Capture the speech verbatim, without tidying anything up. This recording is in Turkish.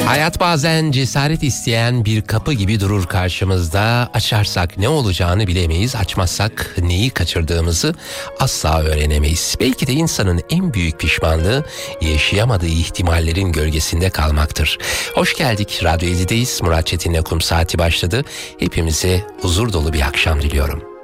Hayat bazen cesaret isteyen bir kapı gibi durur karşımızda. Açarsak ne olacağını bilemeyiz, açmazsak neyi kaçırdığımızı asla öğrenemeyiz. Belki de insanın en büyük pişmanlığı yaşayamadığı ihtimallerin gölgesinde kalmaktır. Hoş geldik, Radyo Ezi'deyiz. Murat Çetin'le Kum Saati başladı. Hepimize huzur dolu bir akşam diliyorum.